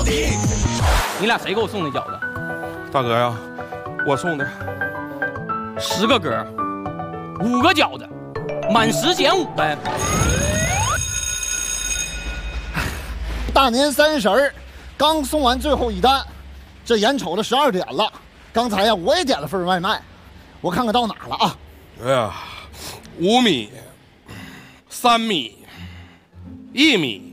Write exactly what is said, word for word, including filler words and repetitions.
你俩谁给我送的饺子？ 大哥呀，我送的。 十个格，五个饺子，满十减五呗。 大年三十儿，刚送完最后一单，这眼瞅着十二点了。刚才呀，我也点了份外卖，我看看到哪了啊？ 哎呀，五米、三米、一米。